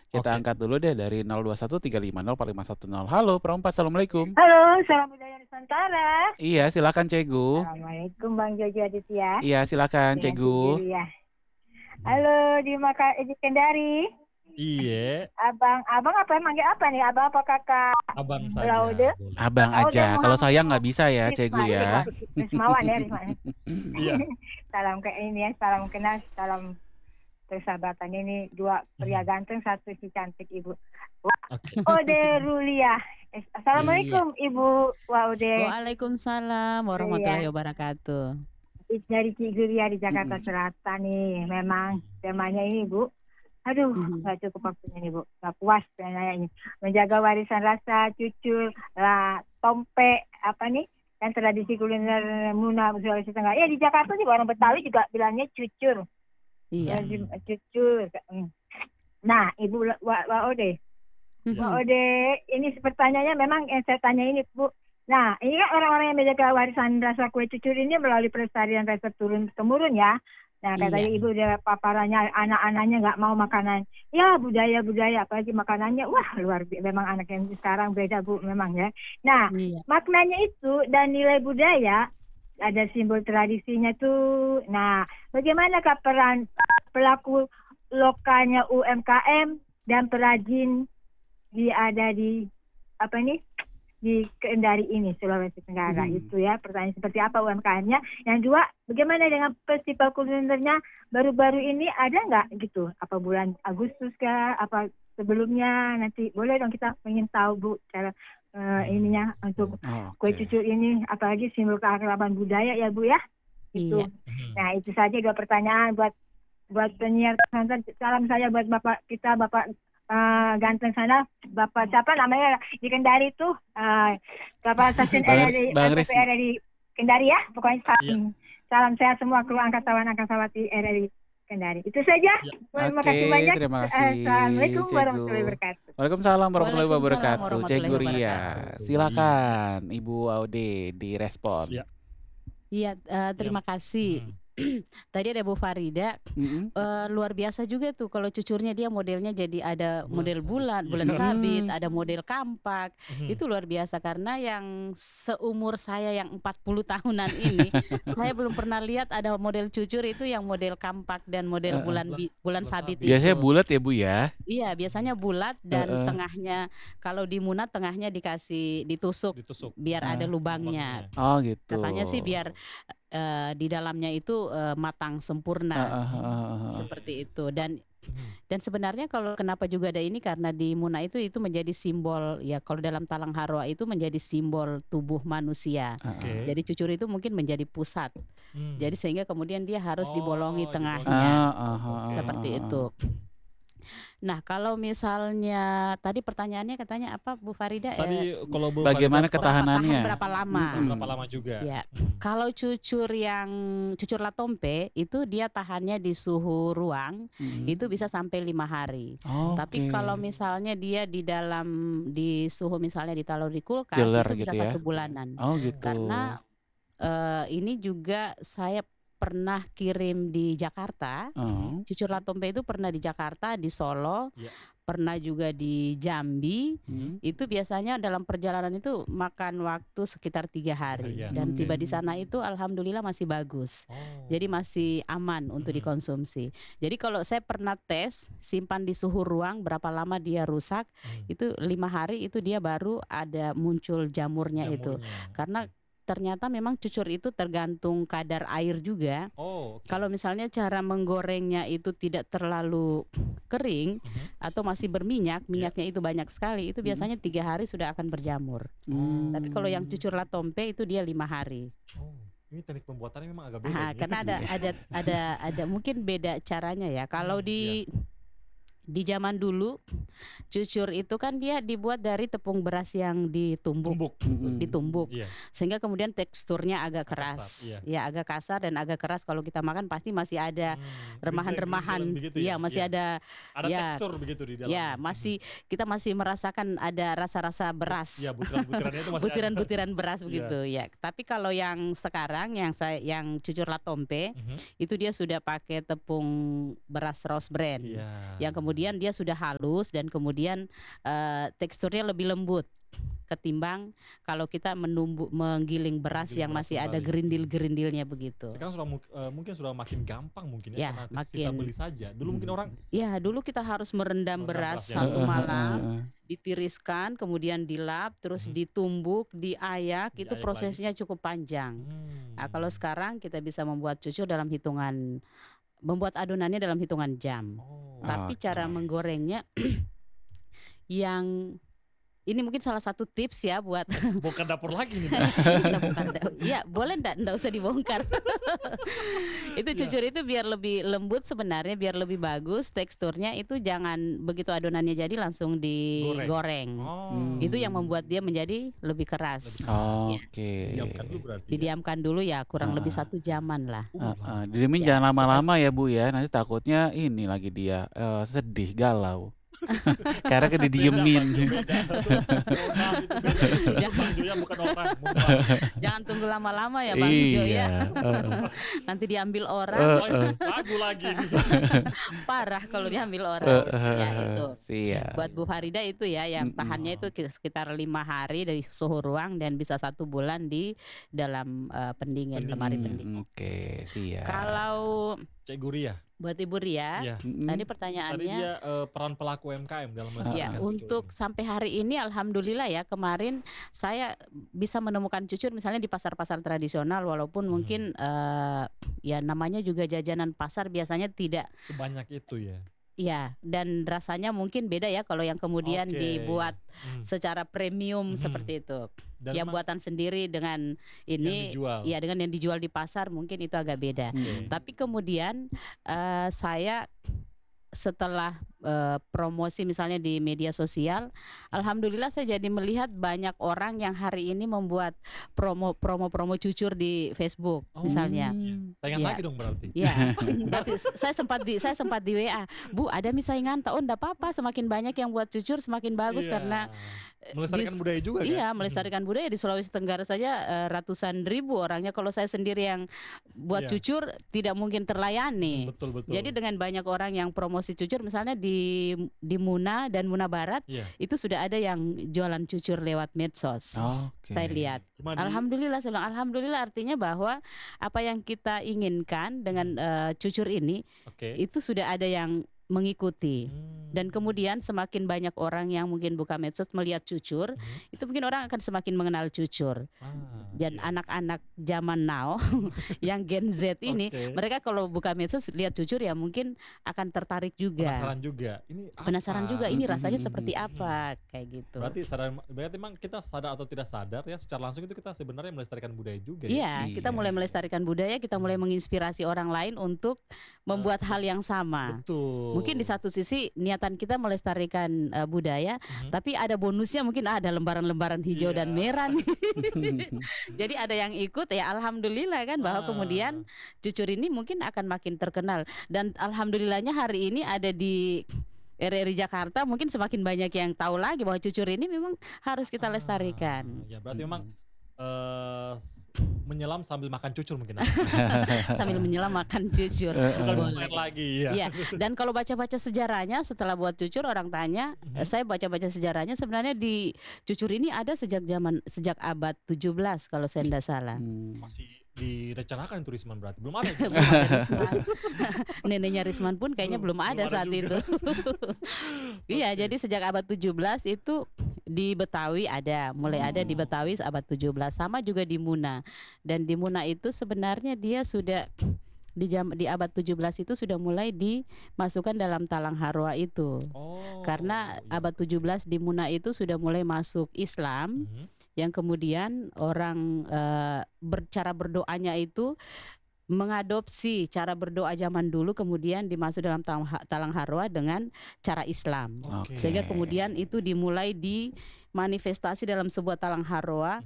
Kita Oke. angkat dulu deh dari 0213504510. Halo, Perempat. Assalamualaikum. Halo, salam budaya Nusantara. Iya, silakan Cegu. Assalamualaikum Bang Jojo Aditya Iya, silakan dengan Cik Cegu. Julia. Halo di Kendari. Iya. Abang apa manggil apa nih? Abang apa kakak? Abang saja. Laude? Boleh. Abang Laude aja. Kalau saya Muhammad nggak bisa ya, Cegu ya. Rismawan ya, Rismawan. Iya. Salam ke ini ya, salam kenal, salam persahabatan ini. Dua pria ganteng, satu si cantik ibu. Oke. Ode Rulia. Assalamualaikum Ibu Waude. Waalaikumsalam warahmatullahi wabarakatuh. Dari Cik Julia di Jakarta Selatan nih. Memang temanya ini Bu. Aduh, nggak cukup waktunya nih Bu. Nggak puas penanya ini. Menjaga warisan rasa, cucur, tompe, apa nih? Kan tradisi kuliner Muna Sulawesi Tengah. Ya di Jakarta juga orang Betawi juga bilangnya cucur. Iya. Cucur. Nah, Ibu Waude. Waude, ini pertanyaannya memang yang saya tanya ini Bu. Nah, ini kan orang-orang yang menjaga warisan rasa kue cucur ini melalui pelestarian resep turun-temurun ya. Nah, katanya Ibu udah paparannya anak-anaknya nggak mau makanan. Ya, budaya-budaya, apalagi makanannya. Wah, luar biasa. Memang anak yang sekarang beda, Bu, memang ya. Nah, maknanya itu dan nilai budaya, ada simbol tradisinya tuh. Nah, bagaimanakah peran pelaku lokalnya UMKM dan perajin ada di di Kendari ini, Sulawesi Tenggara. Itu ya, pertanyaan seperti apa UMKM-nya. Yang dua, bagaimana dengan festival kulinernya baru-baru ini ada nggak gitu? Apa bulan Agustus kah? Apa sebelumnya? Nanti boleh dong, kita ingin tahu Bu cara ininya untuk kue cucur ini, apalagi simbol keakraban budaya ya Bu ya. Itu. Nah, itu saja dua pertanyaan buat penyiar. Salam saya buat Bapak ganteng sana, Bapak siapa namanya di Kendari tuh, Bapak stasiun RRI di Kendari ya, pokoknya salam sehat semua kru angkatawati RRI Kendari. Itu saja. Terima kasih banyak. Terima kasih. Assalamualaikum warahmatullahi wabarakatuh. Waalaikumsalam warahmatullahi wabarakatuh. Cegu Ria, silakan Ibu Aude direspon. Iya, terima kasih. Tadi ada Bu Farida, luar biasa juga tuh kalau cucurnya dia modelnya jadi ada model bulan sabit, ada model kampak. Itu luar biasa karena yang seumur saya yang 40 tahunan ini saya belum pernah lihat ada model cucur itu yang model kampak dan model bulan sabit itu. Biasanya bulat ya Bu ya? Iya, biasanya bulat dan tengahnya, kalau di Muna tengahnya ditusuk biar ada lubangnya. Oh gitu. Katanya sih biar di dalamnya itu matang sempurna, seperti itu. Dan sebenarnya kalau kenapa juga ada ini, karena di Muna itu menjadi simbol ya, kalau dalam Talang Harwa itu menjadi simbol tubuh manusia. Jadi cucur itu mungkin menjadi pusat. Jadi sehingga kemudian dia harus dibolongi tengahnya, seperti itu. Nah, kalau misalnya tadi pertanyaannya katanya apa Bu Farida? Tadi kalau Bu bagaimana Farida, ketahanannya? Berapa lama? Berapa lama juga? Ya. Kalau cucur latompe itu dia tahannya di suhu ruang itu bisa sampai 5 hari. Tapi kalau misalnya dia di suhu misalnya ditaruh di kulkas itu bisa gitu 1 bulanan. Gitu. Karena ini juga saya pernah kirim di Jakarta. Cucur latompe itu pernah di Jakarta, di Solo, pernah juga di Jambi. Itu biasanya dalam perjalanan itu makan waktu sekitar 3 hari. Dan tiba di sana itu alhamdulillah masih bagus. Jadi masih aman untuk dikonsumsi. Jadi kalau saya pernah tes, simpan di suhu ruang berapa lama dia rusak, itu 5 hari itu dia baru ada muncul jamurnya. Itu. Karena ternyata memang cucur itu tergantung kadar air juga. Kalau misalnya cara menggorengnya itu tidak terlalu kering atau masih berminyak, minyaknya itu banyak sekali, itu biasanya 3 hari sudah akan berjamur. Tapi kalau yang cucur latompe itu dia 5 hari. Ini teknik pembuatannya memang agak beda. Karena ada mungkin beda caranya ya. Kalau di zaman dulu cucur itu kan dia dibuat dari tepung beras yang ditumbuk. Sehingga kemudian teksturnya agak keras. Ya, agak kasar dan agak keras. Kalau kita makan pasti masih ada remahan-remahan. Masih ada tekstur begitu di dalam. Ya, kita masih merasakan ada rasa-rasa beras. Ya, butiran-butirannya itu masih butiran-butiran beras begitu ya. Tapi kalau yang sekarang yang cucur latompe itu dia sudah pakai tepung beras Rose Brand. Yang kemudian kemudian dia sudah halus dan kemudian teksturnya lebih lembut ketimbang kalau kita menggiling beras yang masih ada gerindil-gerindilnya begitu. Sekarang sudah mungkin sudah makin gampang mungkin ya, karena sisa makin beli saja. Dulu mungkin orang dulu kita harus merendam beras satu malam, ditiriskan, kemudian dilap, terus ditumbuk, diayak, itu prosesnya cukup panjang. Nah, kalau sekarang kita bisa membuat cucur dalam hitungan, membuat adonannya dalam hitungan jam. Tapi cara menggorengnya yang ini mungkin salah satu tips ya buat bukan dapur lagi nih. Ya boleh enggak usah dibongkar. Itu cucur itu biar lebih lembut sebenarnya, biar lebih bagus teksturnya, itu jangan begitu adonannya jadi langsung digoreng. Itu yang membuat dia menjadi lebih keras. Didiamkan dulu berarti. Didiamkan dulu ya kurang lebih 1 jaman lah. Didiemin jangan lama-lama ya Bu ya, nanti takutnya ini lagi dia sedih, galau. Karena didiemin. Jangan tunggu lama-lama ya Bang Jo ya. Nanti diambil orang. Lagu lagi. Parah kalau diambil orang. Ya itu. Siap. Buat Bu Farida itu ya, yang tahannya itu sekitar 5 hari dari suhu ruang dan bisa 1 bulan di dalam pendingin, lemari pendingin. Oke, siap. Kalau Cik Guria, buat Ibu Ria, tadi pertanyaannya. Tadi dia peran pelaku UMKM dalam melestarikan untuk sampai hari ini alhamdulillah ya, kemarin saya bisa menemukan cucur misalnya di pasar-pasar tradisional, walaupun mungkin ya namanya juga jajanan pasar biasanya tidak sebanyak itu ya. Ya, dan rasanya mungkin beda ya kalau yang kemudian dibuat secara premium seperti itu. Dan yang buatan sendiri dengan ini, ya dengan yang dijual di pasar mungkin itu agak beda. Tapi kemudian saya setelah promosi misalnya di media sosial, alhamdulillah saya jadi melihat banyak orang yang hari ini membuat promo cucur di Facebook misalnya. Saingan lagi dong berarti. Ya, berarti saya sempat di WA, Bu ada saingan, tak enggak apa-apa, semakin banyak yang buat cucur semakin bagus karena melestarikan budaya juga kan? Iya, melestarikan budaya. Di Sulawesi Tenggara saja ratusan ribu orangnya. Kalau saya sendiri yang buat cucur tidak mungkin terlayani. Betul. Jadi dengan banyak orang yang promosi cucur misalnya di Muna dan Muna Barat, itu sudah ada yang jualan cucur lewat medsos. Saya lihat. Alhamdulillah, saya bilang alhamdulillah, artinya bahwa apa yang kita inginkan dengan cucur ini itu sudah ada yang mengikuti. Dan kemudian semakin banyak orang yang mungkin buka medsos melihat cucur, itu mungkin orang akan semakin mengenal cucur. Dan anak-anak zaman now yang Gen Z ini, mereka kalau buka medsos lihat cucur ya mungkin akan tertarik juga. Penasaran juga ini rasanya seperti apa, kayak gitu. Berarti memang kita sadar atau tidak sadar ya, secara langsung itu kita sebenarnya melestarikan budaya juga ya. Iya, kita mulai melestarikan budaya, kita mulai menginspirasi orang lain untuk membuat hal yang sama. Betul. Mungkin di satu sisi niatan kita melestarikan budaya, tapi ada bonusnya mungkin ada lembaran-lembaran hijau dan merah nih. Jadi ada yang ikut ya, alhamdulillah kan, bahwa kemudian cucur ini mungkin akan makin terkenal. Dan alhamdulillahnya hari ini ada di RRI Jakarta, mungkin semakin banyak yang tahu lagi bahwa cucur ini memang harus kita lestarikan. Ya berarti memang menyelam sambil makan cucur mungkin. Sambil menyelam makan cucur. Boleh lagi ya. Dan kalau baca-baca sejarahnya setelah buat cucur, orang tanya, saya baca-baca sejarahnya sebenarnya di cucur ini ada sejak abad 17 kalau saya tidak salah. Masih direncanakan itu Risman berarti. Belum ada. Belum ada Risman. Neneknya Risman pun kayaknya belum ada saat itu. Iya, jadi sejak abad 17 itu di Betawi ada, mulai ada di Betawi abad 17, sama juga di Muna. Dan di Muna itu sebenarnya dia sudah di abad 17 itu sudah mulai dimasukkan dalam talang harwa itu. Karena abad 17 di Muna itu sudah mulai masuk Islam, yang kemudian orang cara berdoanya itu mengadopsi cara berdoa zaman dulu, kemudian dimasuk dalam talang harwa dengan cara Islam. Sehingga kemudian itu dimulai dimanifestasi dalam sebuah talang harwa,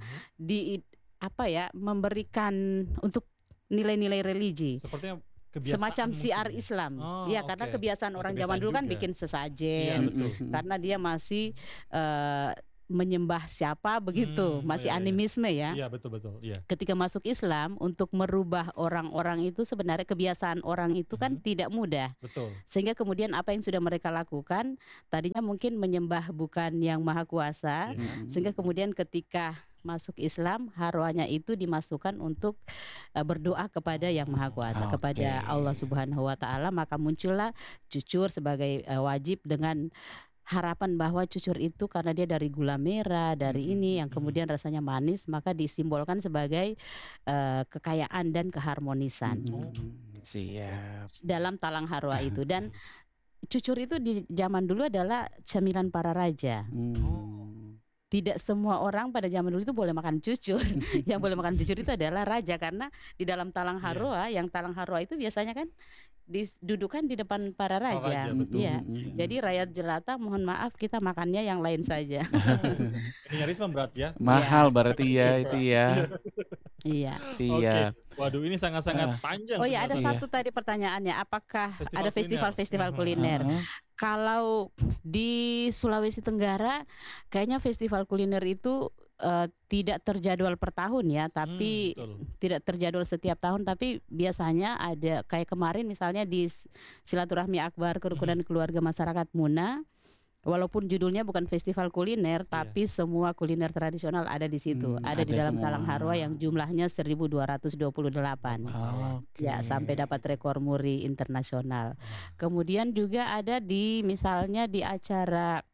memberikan untuk nilai-nilai religi. Sepertinya semacam siar Islam. Karena kebiasaan orang zaman dulu kan bikin sesajen. Karena dia masih menyembah siapa begitu, masih iya. animisme ya. Iya, betul. Iya. Ketika masuk Islam untuk merubah orang-orang itu sebenarnya kebiasaan orang itu kan tidak mudah. Betul. Sehingga kemudian apa yang sudah mereka lakukan tadinya mungkin menyembah bukan yang maha kuasa, sehingga kemudian ketika masuk Islam harwanya itu dimasukkan untuk berdoa kepada yang maha kuasa, kepada Allah Subhanahu wa taala, maka muncullah cucur sebagai wajib dengan harapan bahwa cucur itu karena dia dari gula merah, dari ini yang kemudian rasanya manis, maka disimbolkan sebagai kekayaan dan keharmonisan Siap. dalam talang harwa itu. Dan cucur itu di zaman dulu adalah cemilan para raja. Tidak semua orang pada zaman dulu itu boleh makan cucur. Yang boleh makan cucur itu adalah raja, karena di dalam talang harwa, yang talang harwa itu biasanya kan didudukan di depan para raja. Iya. Jadi rakyat jelata mohon maaf kita makannya yang lain saja. Ini nyaris berat ya. Mahal berarti ya itu ya. Iya. Siap. Waduh, ini sangat-sangat panjang. Oh ya, ada satu tadi pertanyaannya, apakah ada festival kuliner? Kalau di Sulawesi Tenggara kayaknya festival kuliner itu tidak terjadwal per tahun ya, tapi tidak terjadwal setiap tahun, tapi biasanya ada kayak kemarin misalnya di Silaturahmi Akbar Kerukunan Keluarga Masyarakat Muna. Walaupun judulnya bukan festival kuliner, tapi semua kuliner tradisional ada di situ. Ada di dalam talang harwa yang jumlahnya 1228. Ya, sampai dapat rekor muri internasional. Kemudian juga ada di misalnya di acara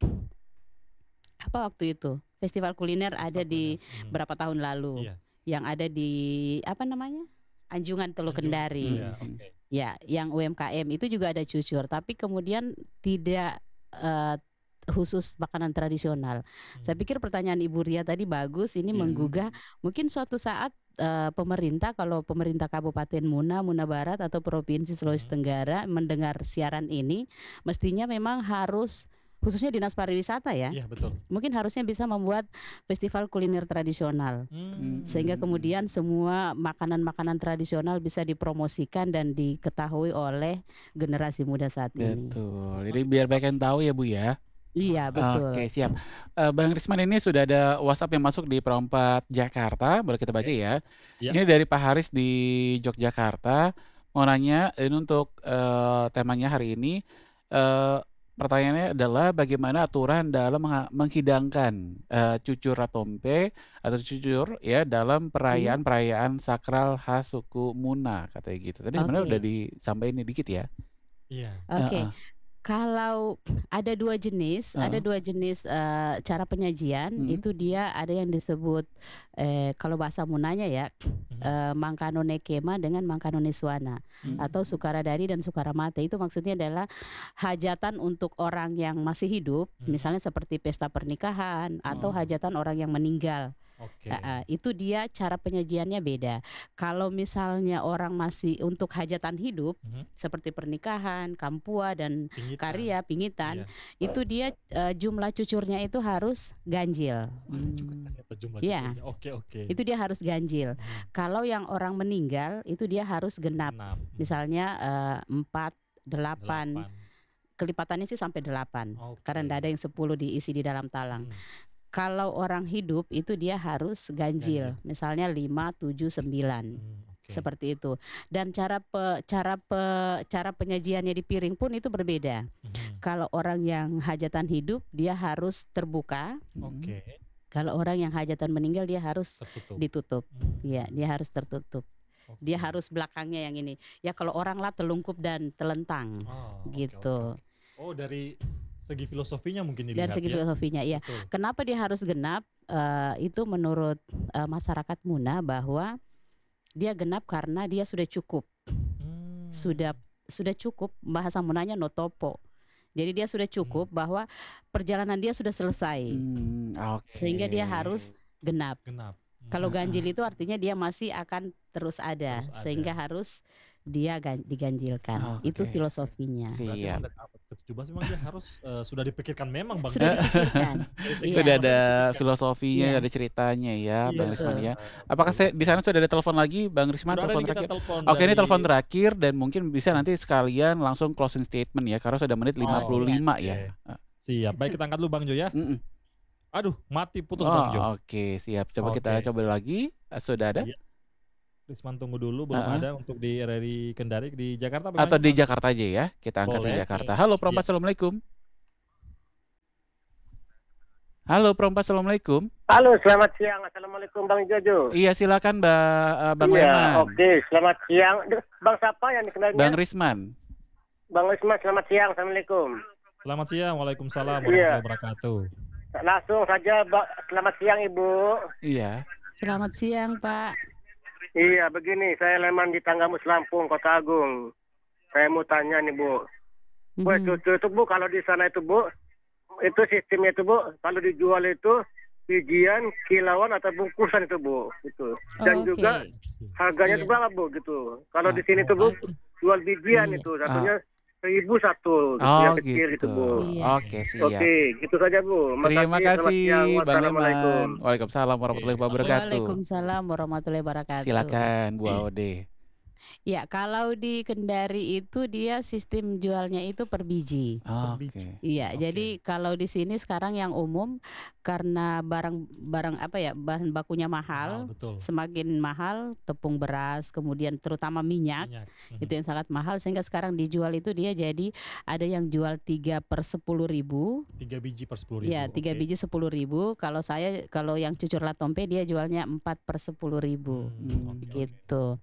apa waktu itu? Festival kuliner ada di berapa tahun lalu. Yang ada di apa namanya? Anjungan Teluk Kendari. Ya, yang UMKM itu juga ada cucur, tapi kemudian tidak khusus makanan tradisional. Saya pikir pertanyaan Ibu Ria tadi bagus, ini menggugah mungkin suatu saat pemerintah, kalau pemerintah Kabupaten Muna Barat atau Provinsi Sulawesi Tenggara mendengar siaran ini, mestinya memang harus, khususnya Dinas Pariwisata ya. Iya, betul. Mungkin harusnya bisa membuat festival kuliner tradisional. Sehingga kemudian semua makanan-makanan tradisional bisa dipromosikan dan diketahui oleh generasi muda saat ini. Betul. Jadi biar banyak yang tahu ya Bu ya. Iya, betul. Oke, siap. Bang Risman, ini sudah ada WhatsApp yang masuk di Perompak Jakarta, boleh kita baca ya. Ini dari Pak Haris di Yogyakarta. Mau nanya, ini untuk temanya hari ini, pertanyaannya adalah bagaimana aturan dalam menghidangkan cucur ratompe atau cucur ya dalam perayaan-perayaan sakral khas suku Muna, katanya gitu. Tadi sebenarnya udah disampaikan dikit ya. Iya. Oke. Kalau ada dua jenis, cara penyajian, itu dia ada yang disebut kalau bahasa Munanya ya, Mangkanone Kema dengan Mangkanone Suana, atau Sukaradari dan Sukaramate. Itu maksudnya adalah hajatan untuk orang yang masih hidup, misalnya seperti pesta pernikahan atau hajatan orang yang meninggal. Itu dia cara penyajiannya beda. Kalau misalnya orang masih untuk hajatan hidup seperti pernikahan, kampua dan karya, pingitan, itu dia jumlah cucurnya itu harus ganjil. Ya, itu dia harus ganjil. Kalau yang orang meninggal itu dia harus genap. Misalnya 4, 8. Kelipatannya sih sampai 8. Karena tidak ada yang 10 diisi di dalam talang. Kalau orang hidup itu dia harus ganjil. Misalnya 5, 7, 9. Seperti itu. Dan cara penyajiannya di piring pun itu berbeda. Kalau orang yang hajatan hidup dia harus terbuka. Kalau orang yang hajatan meninggal dia harus ditutup. Ya, dia harus tertutup. Dia harus belakangnya yang ini. Ya kalau orang lah telungkup dan telentang. Gitu. Oh, dari segi filosofinya mungkin dilihat. Dari segi filosofinya ya. Kenapa dia harus genap? Itu menurut masyarakat Muna bahwa dia genap karena dia sudah cukup. Sudah cukup, bahasa Munanya notopo. Jadi dia sudah cukup bahwa perjalanan dia sudah selesai. Sehingga dia harus genap. Kalau ganjil itu artinya dia masih akan terus ada. Sehingga harus dia diganjilkan. Itu filosofinya. Siap. Coba sih memang dia harus sudah dipikirkan memang Bang. Sudah dipikirkan. Sudah ada filosofinya, ada ceritanya ya, Bang Risman ya. Apakah di sana sudah ada telepon lagi, Bang Risman? Telepon terakhir. Oke, ini telepon terakhir dan mungkin bisa nanti sekalian langsung closing statement ya, karena sudah menit 55 ya. Siap. Baik, kita angkat dulu Bang Jo ya. Aduh, mati putus Bang Jo. Oke, siap. Coba kita coba lagi. Sudah ada? Iya. Risman tunggu dulu, belum ada untuk di RRI Kendari. Di Jakarta bagaimana? Atau di Jakarta aja ya, kita angkat di Jakarta. Halo Perompat, Assalamualaikum. Halo Perompat, Assalamualaikum. Halo, selamat siang. Assalamualaikum Bang Jojo. Iya, silakan Bang Leman. Oke, selamat siang. Bang siapa yang dikenalnya? Bang Risman. Bang Risman, selamat siang. Assalamualaikum. Selamat siang, waalaikumsalam warahmatullahi wabarakatuh. Langsung saja, selamat siang Ibu. Iya. Selamat siang Pak. Iya, begini, saya Leman di Tanggamus Lampung, Kota Agung. Saya mau tanya nih Bu. Kue cucu itu Bu, kalau di sana itu Bu, itu sistemnya itu Bu, kalau dijual itu bijian, kilauan atau bungkusan itu Bu, gitu. Dan juga harganya itu berapa Bu, gitu. Kalau di sini tuh Bu, jual bijian itu, satunya 1.000 satu, yang kecil gitu Bu. Oke, siap. Oke, gitu saja Bu. Terima kasih Bang Leman. Waalaikumsalam. Waalaikumsalam warahmatullahi wabarakatuh. Waalaikumsalam warahmatullahi wabarakatuh. Silakan Bu Aode. Ya, kalau di Kendari itu dia sistem jualnya itu per biji. Oke. Iya, jadi kalau di sini sekarang yang umum karena barang apa ya, bahan bakunya mahal, semakin mahal tepung beras, kemudian terutama minyak. Itu yang sangat mahal sehingga sekarang dijual itu dia jadi ada yang jual 3 per 10.000. 3 biji per 10.000. Iya, 3 biji 10.000. Kalau yang cucur latompe dia jualnya 4 per 10.000. Gitu.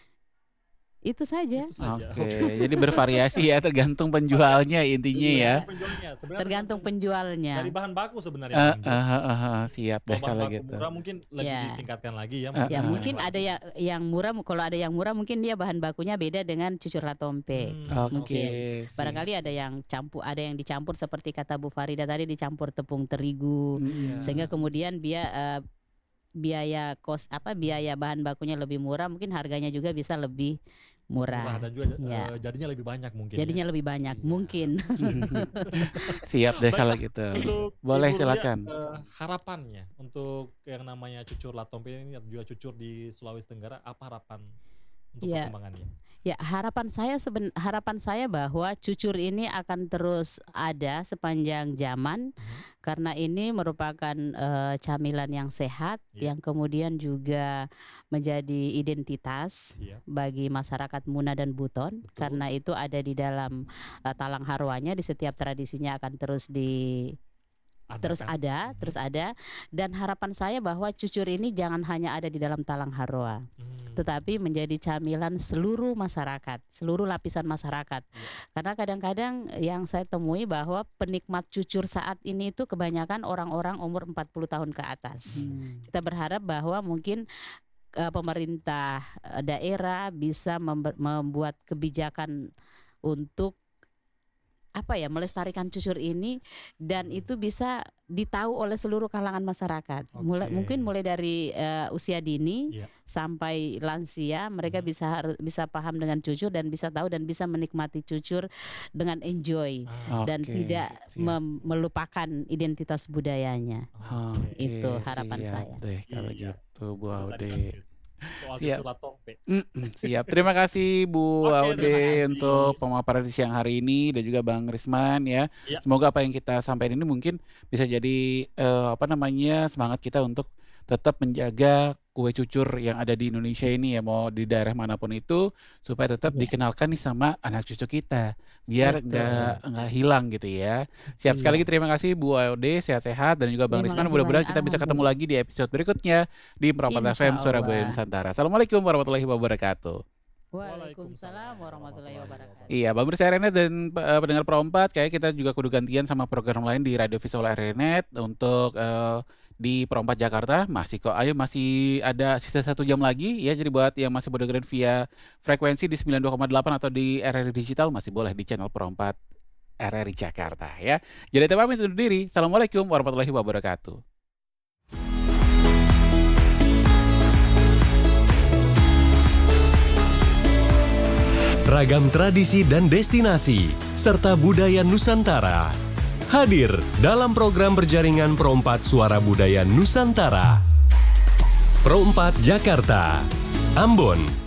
Itu saja. Oke, jadi bervariasi ya, tergantung penjualnya intinya ya. Tergantung penjualnya. Dari bahan baku sebenarnya. Siap deh kalau gitu. Murah mungkin lebih ditingkatkan lagi ya. Ya mungkin ada yang murah, kalau ada yang murah mungkin dia bahan bakunya beda dengan cucur latompe. Mungkin. Barangkali ada yang dicampur seperti kata Bu Farida tadi, dicampur tepung terigu. Sehingga kemudian biaya bahan bakunya lebih murah, mungkin harganya juga bisa lebih murah. Dan juga jadinya lebih banyak mungkin. Jadinya lebih banyak mungkin. Siap deh kalau gitu. Boleh silakan. Harapannya untuk yang namanya cucur latompe ini juga cucur di Sulawesi Tenggara, apa harapan untuk perkembangannya? Ya, harapan saya bahwa cucur ini akan terus ada sepanjang zaman karena ini merupakan camilan yang sehat yang kemudian juga menjadi identitas bagi masyarakat Muna dan Buton. Karena itu ada di dalam talang harwanya, di setiap tradisinya akan terus ada dan harapan saya bahwa cucur ini jangan hanya ada di dalam talang harwa, tetapi menjadi camilan seluruh masyarakat, seluruh lapisan masyarakat. Karena kadang-kadang yang saya temui bahwa penikmat cucur saat ini itu kebanyakan orang-orang umur 40 tahun ke atas. Kita berharap bahwa mungkin pemerintah daerah bisa membuat kebijakan untuk melestarikan cucur ini dan itu bisa ditahu oleh seluruh kalangan masyarakat. Mungkin mulai dari usia dini sampai lansia, mereka bisa paham dengan cucur dan bisa tahu dan bisa menikmati cucur dengan enjoy dan tidak melupakan identitas budayanya. Itu harapan saya. Kalau gitu Bu Aude. Soal cucur latompe. Siap. Terima kasih Bu Aude untuk pemaparan di siang hari ini dan juga Bang Risman ya. Semoga apa yang kita sampaikan ini mungkin bisa jadi semangat kita untuk tetap menjaga kue cucur yang ada di Indonesia ini ya, mau di daerah manapun itu, supaya tetap dikenalkan nih sama anak cucu kita biar nggak hilang gitu ya. Siap sekali lagi, terima kasih Bu Aude, sehat-sehat, dan juga Bang Risman. Mudah-mudahan kita bisa ketemu lagi di episode berikutnya di Perompat FM Surabaya Nusantara. Assalamualaikum warahmatullahi wabarakatuh. Waalaikumsalam warahmatullahi wabarakatuh. Iya, Bang Bersih RNet dan pendengar Perompat, kayak kita juga kudu gantian sama program lain di Radio Visual RNet untuk di Perompat Jakarta. Masih ada sisa 1 jam lagi ya. Jadi buat yang masih berdengerin via frekuensi di 92,8 atau di RRI Digital, masih boleh di channel Perompat RRI Jakarta ya. Jadi saya pamit undur diri. Assalamualaikum warahmatullahi wabarakatuh. Ragam tradisi dan destinasi serta budaya Nusantara hadir dalam program berjaringan Perompat Suara Budaya Nusantara. Perompat Jakarta, Ambon,